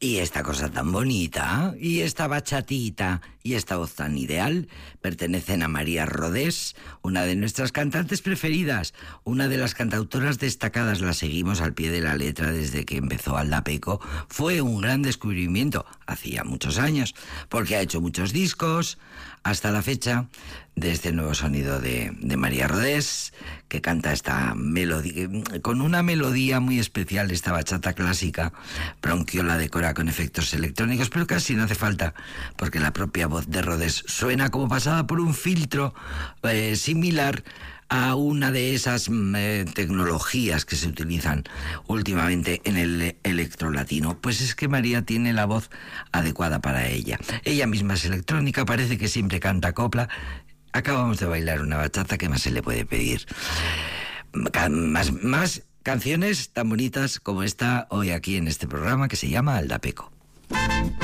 Y esta cosa tan bonita, y esta bachatita, y esta voz tan ideal, pertenecen a María Rodés, una de nuestras cantantes preferidas, una de las cantautoras destacadas. La seguimos al pie de la letra desde que empezó Aldapeco. Fue un gran descubrimiento, hacía muchos años, porque ha hecho muchos discos, hasta la fecha, de este nuevo sonido de María Rodés, que canta esta melodía, con una melodía muy especial, esta bachata clásica. Bronquio la decora con efectos electrónicos, pero casi no hace falta, porque la propia voz de Rodés suena como pasada por un filtro similar a una de esas tecnologías que se utilizan últimamente en el electrolatino. Pues es que María tiene la voz adecuada para ella. Ella misma es electrónica, parece que siempre canta copla. Acabamos de bailar una bachata, ¿qué más se le puede pedir? Más canciones tan bonitas como esta hoy aquí en este programa que se llama Aldapeco.